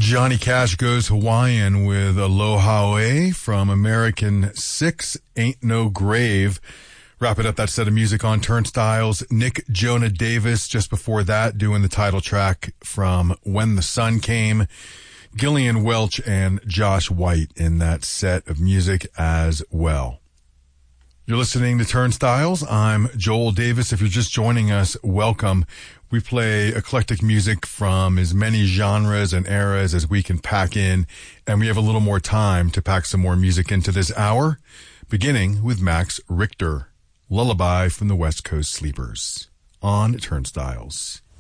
Johnny Cash Goes Hawaiian with Aloha from American 6, Ain't No Grave. Wrapping up that set of music on Turnstiles. Nick Jonah Davis just before that doing the title track from When the Sun Came. Gillian Welch and Josh White in that set of music as well. You're listening to Turnstiles. I'm Joel Davis. If you're just joining us, welcome. We play eclectic music from as many genres and eras as we can pack in, and we have a little more time to pack some more music into this hour, beginning with Max Richter, Lullaby from the West Coast Sleepers on Turnstiles.